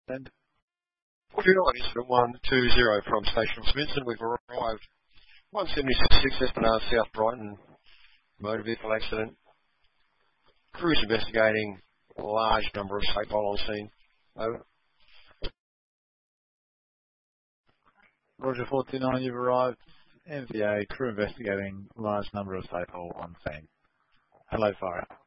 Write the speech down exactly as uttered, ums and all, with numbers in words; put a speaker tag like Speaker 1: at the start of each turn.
Speaker 1: And
Speaker 2: forty-nine incident one two zero from Station Smithson. We've arrived one seventy-six Esplanade South Brighton. Motor vehicle accident. Crews investigating. Large number of state hole on scene. Over.
Speaker 1: Roger forty-nine, you've arrived. M V A crew investigating large number of safe hole on scene. Hello, fire.